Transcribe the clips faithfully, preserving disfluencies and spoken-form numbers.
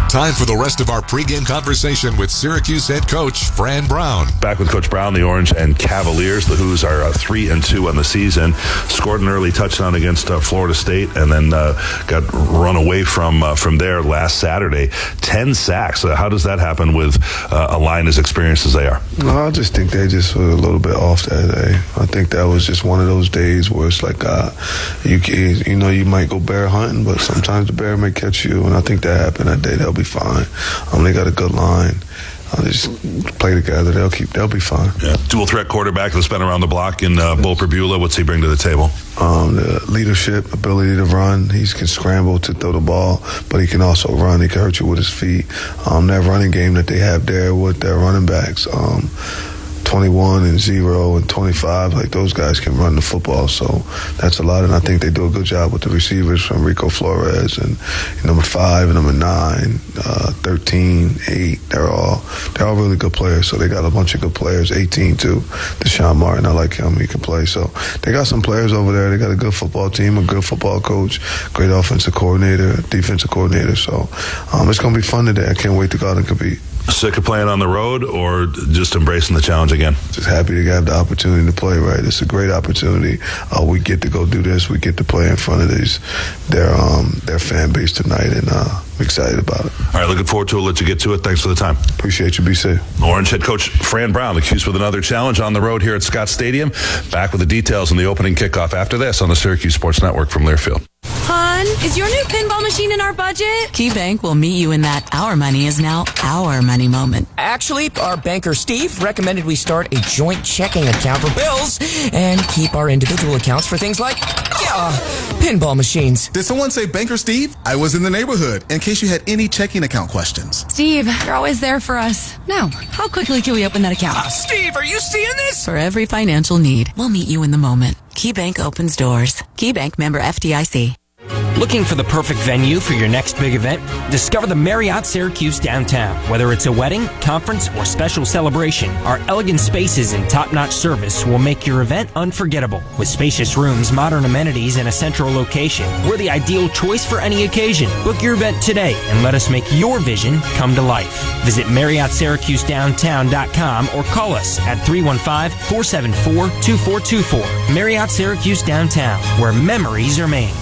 Time for the rest of our pregame conversation with Syracuse head coach Fran Brown. Back with Coach Brown, the Orange and Cavaliers. The Hoos are uh, three and two on the season. Scored an early touchdown against uh, Florida State, and then uh, got run away from uh, from there last Saturday. Ten sacks. Uh, how does that happen with uh, a line as experienced as they are? No, I just think they just were a little bit off that day. I think that was just one of those days where it's like, uh, you you know, you might go bear hunting, but sometimes the bear may catch you, and I think that happened that day. They'll be fine. Um, they got a good line. Uh, they just play together. They'll keep. They'll be fine. Yeah. Dual threat quarterback that's been around the block in uh, Bo Perbula. What's he bring to the table? Um, the leadership, ability to run. He can scramble to throw the ball, but he can also run. He can hurt you with his feet. Um, that running game that they have there with their running backs. Um, twenty-one and zero and twenty-five, like those guys can run the football, so that's a lot, and I think they do a good job with the receivers from Rico Flores and number five and number nine, uh, thirteen, eight, they're all they're all really good players, so they got a bunch of good players, eighteen too, Deshaun Martin, I like him, he can play, so they got some players over there, they got a good football team, a good football coach, great offensive coordinator, defensive coordinator, so um, it's going to be fun today. I can't wait to go out and compete. Sick of playing on the road or just embracing the challenge again? Just happy to have the opportunity to play, right? It's a great opportunity. Uh, we get to go do this. We get to play in front of these their um, their fan base tonight, and uh, I'm excited about it. All right, looking forward to it. Let you get to it. Thanks for the time. Appreciate you. Be safe. Orange head coach Fran Brown, accused with another challenge on the road here at Scott Stadium. Back with the details on the opening kickoff after this on the Syracuse Sports Network from Learfield. Hon, is your new pinball machine in our budget? KeyBank will meet you in that our money is now our money moment. Actually, our banker Steve recommended we start a joint checking account for bills and keep our individual accounts for things like, yeah, pinball machines. Did someone say Banker Steve? I was in the neighborhood in case you had any checking account questions. Steve, you're always there for us. Now, how quickly can we open that account? Uh, Steve, are you seeing this? For every financial need, we'll meet you in the moment. KeyBank opens doors. KeyBank, member F D I C. Looking for the perfect venue for your next big event? Discover the Marriott Syracuse downtown. Whether it's a wedding, conference, or special celebration, our elegant spaces and top-notch service will make your event unforgettable. With spacious rooms, modern amenities, and a central location, we're the ideal choice for any occasion. Book your event today and let us make your vision come to life. Visit Marriott Syracuse Downtown dot com or call us at three one five, four seven four, two four two four. Marriott Syracuse Downtown, where memories are made.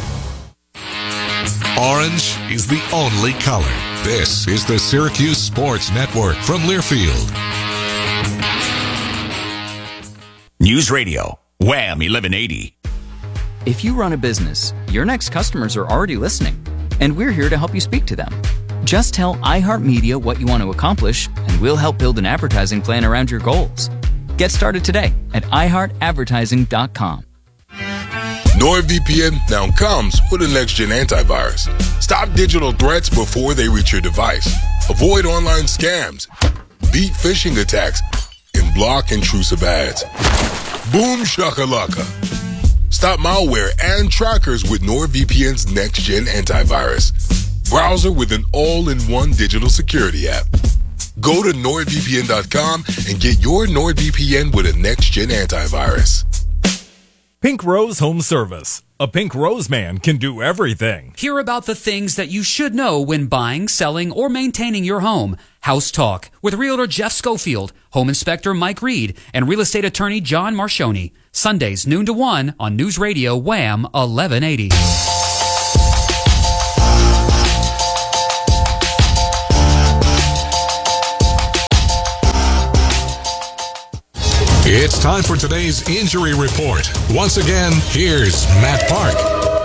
Orange is the only color. This is the Syracuse Sports Network from Learfield. News Radio, Wham eleven eighty. If you run a business, your next customers are already listening, and we're here to help you speak to them. Just tell iHeartMedia what you want to accomplish, and we'll help build an advertising plan around your goals. Get started today at i heart advertising dot com. NordVPN now comes with a next-gen antivirus. Stop digital threats before they reach your device. Avoid online scams, beat phishing attacks, and block intrusive ads. Boom shakalaka. Stop malware and trackers with NordVPN's next-gen antivirus. Browser with an all-in-one digital security app. Go to nord V P N dot com and get your NordVPN with a next-gen antivirus. Pink Rose Home Service. A Pink Rose man can do everything. Hear about the things that you should know when buying, selling, or maintaining your home. House Talk with Realtor Jeff Schofield, Home Inspector Mike Reed, and Real Estate Attorney John Marchioni. Sundays noon to one on News Radio Wham eleven eighty. It's time for today's injury report. Once again, here's Matt Park.